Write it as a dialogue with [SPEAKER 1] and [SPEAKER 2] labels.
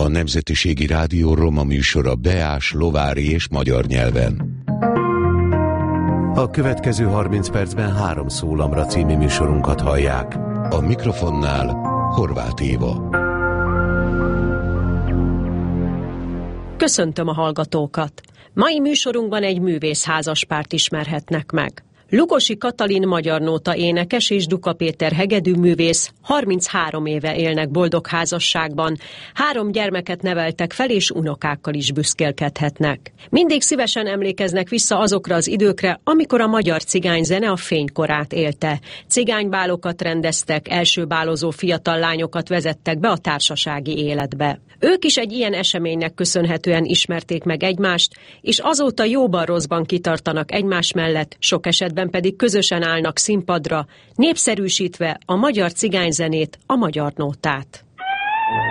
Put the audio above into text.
[SPEAKER 1] a Nemzetiségi Rádió roma műsora beás, lovári és magyar nyelven. A következő 30 percben 3 szólamra című műsorunkat hallják. A mikrofonnál Horváth Éva.
[SPEAKER 2] Köszöntöm a hallgatókat! Mai műsorunkban egy művészházaspárt ismerhetnek meg. Lugosi Katalin magyar nóta énekes és Duka Péter hegedűművész 33 éve élnek boldog házasságban, 3 gyermeket neveltek fel és unokákkal is büszkélkedhetnek. Mindig szívesen emlékeznek vissza azokra az időkre, amikor a magyar cigányzene a fénykorát élte. Cigánybálokat rendeztek, első bálozó fiatal lányokat vezettek be a társasági életbe. Ők is egy ilyen eseménynek köszönhetően ismerték meg egymást, és azóta jóban-rosszban kitartanak egymás mellett, sok esetben pedig közösen állnak színpadra, népszerűsítve a magyar cigányzenét, a magyar nótát.